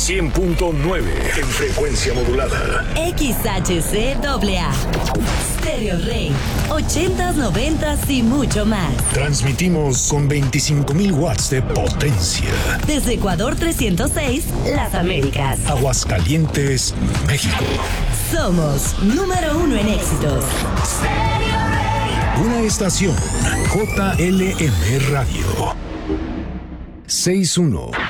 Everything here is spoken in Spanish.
100.9 en frecuencia modulada. XHCAA. Stereo Rey. 80s, 90s y mucho más. Transmitimos con 25,000 watts de potencia. Desde Ecuador 306, Las Américas. Aguascalientes, México. Somos número 1 en éxitos. Una estación JLM Radio. 61